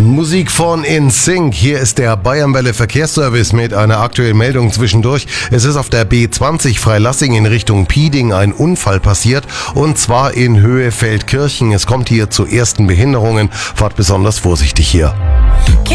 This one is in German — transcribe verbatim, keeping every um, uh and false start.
Musik von InSync. Hier ist der Bayernwelle Verkehrsservice mit einer aktuellen Meldung zwischendurch. Es ist auf der B zwanzig Freilassing in Richtung Pieding ein Unfall passiert, und zwar in Höhe Feldkirchen. Es kommt hier zu ersten Behinderungen. Fahrt besonders vorsichtig hier.